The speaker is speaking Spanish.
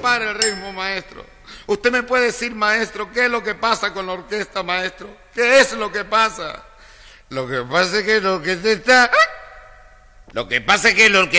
pare el ritmo, maestro. Usted me puede decir, maestro, ¿qué es lo que pasa con la orquesta, maestro? ¿Qué es lo que pasa? Lo que pasa es que la orquesta está... Lo que pasa es que la orquesta